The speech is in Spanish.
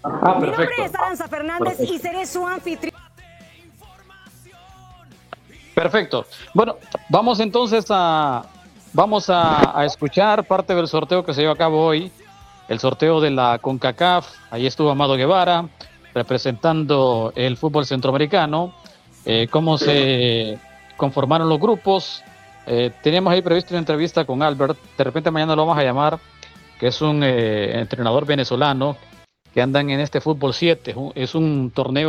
Mi nombre Perfecto. es Aranza Fernández y seré su anfitrión. Perfecto. Bueno, vamos entonces a escuchar parte del sorteo que se lleva a cabo hoy, el sorteo de la CONCACAF. Ahí estuvo Amado Guevara representando el fútbol centroamericano, cómo se conformaron los grupos. Teníamos ahí previsto una entrevista con Albert, de repente mañana lo vamos a llamar, que es un entrenador venezolano que andan en este fútbol 7, es un torneo